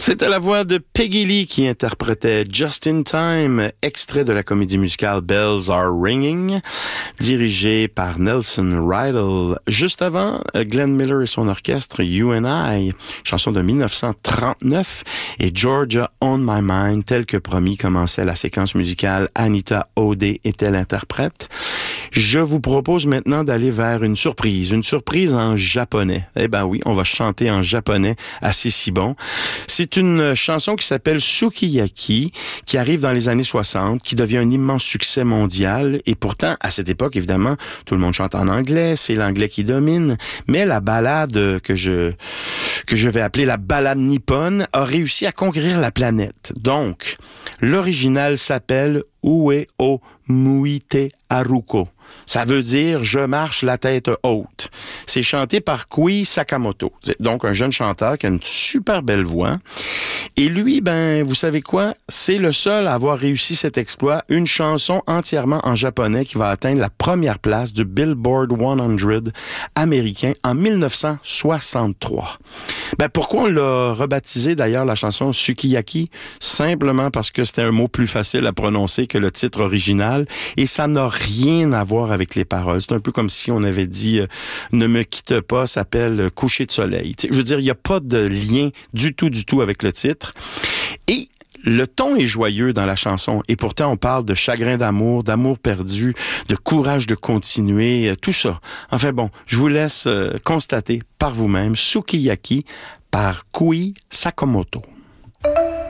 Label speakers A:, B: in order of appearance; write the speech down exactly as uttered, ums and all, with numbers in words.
A: C'était la voix de Peggy Lee qui interprétait Just in Time, extrait de la comédie musicale Bells Are Ringing, dirigée par Nelson Riddle. Juste avant, Glenn Miller et son orchestre You and I, chanson de dix-neuf cent trente-neuf, et Georgia on My Mind, tel que promis, commençait la séquence musicale. Anita O'Day était l'interprète. Je vous propose maintenant d'aller vers une surprise, une surprise en japonais. Eh ben oui, on va chanter en japonais assez si bon. C'est une chanson qui s'appelle Sukiyaki, qui arrive dans les années soixante, qui devient un immense succès mondial. Et pourtant, à cette époque, évidemment, tout le monde chante en anglais, c'est l'anglais qui domine. Mais la ballade que je que je vais appeler la ballade nippone a réussi à conquérir la planète. Donc, l'original s'appelle Ue o Muite Haruko. Ça veut dire « Je marche la tête haute ». C'est chanté par Kui Sakamoto, donc un jeune chanteur qui a une super belle voix. Et lui, ben, vous savez quoi? C'est le seul à avoir réussi cet exploit, une chanson entièrement en japonais qui va atteindre la première place du Billboard cent américain en mille neuf cent soixante-trois. Ben, pourquoi on l'a rebaptisé d'ailleurs la chanson Sukiyaki? Simplement parce que c'était un mot plus facile à prononcer que le titre original et ça n'a rien à voir avec les paroles. C'est un peu comme si on avait dit euh, « Ne me quitte pas » s'appelle euh, « Coucher de soleil ». T'sais, je veux dire, il n'y a pas de lien du tout, du tout avec le titre. Et le ton est joyeux dans la chanson et pourtant on parle de chagrin d'amour, d'amour perdu, de courage de continuer, euh, tout ça. Enfin bon, je vous laisse euh, constater par vous-même Sukiyaki par Kui Sakamoto.